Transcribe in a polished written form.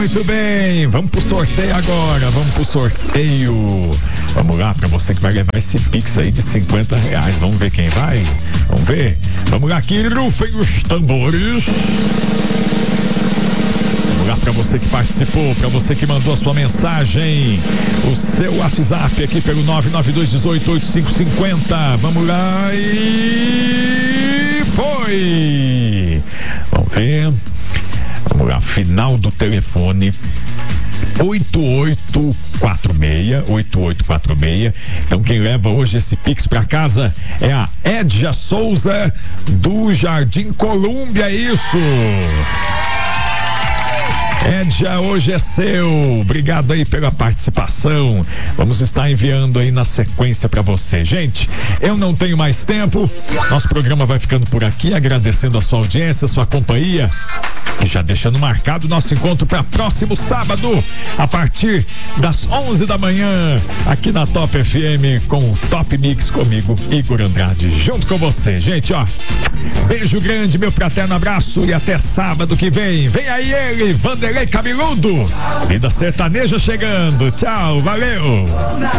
Muito bem, vamos pro sorteio agora, Vamos lá, pra você que vai levar esse Pix aí de R$50. Vamos ver quem vai? Vamos ver? Vamos lá, que rufem os tambores. Vamos lá, pra você que participou, pra você que mandou a sua mensagem, o seu WhatsApp aqui pelo 992188550. Vamos lá e foi! Vamos ver. Vamos lá, final do telefone 8846. Então quem leva hoje esse Pix pra casa é a Edja Souza do Jardim Colúmbia, isso. Edja, hoje é seu. Obrigado aí pela participação. Vamos estar enviando aí na sequência pra você. Gente, eu não tenho mais tempo. Nosso programa vai ficando por aqui, agradecendo a sua audiência, a sua companhia. E já deixando marcado o nosso encontro para próximo sábado, a partir das 11 da manhã, aqui na Top FM, com o Top Mix comigo, Igor Andrade, junto com você. Gente, ó, beijo grande, meu fraterno abraço e até sábado que vem. Vem aí ele, Vanderlei Cabeludo. Vida sertaneja chegando. Tchau, valeu.